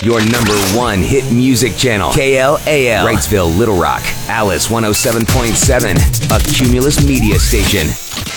your #1 hit music channel. KLAL, Wrightsville, Little Rock, Alice 107.7, a Cumulus media station.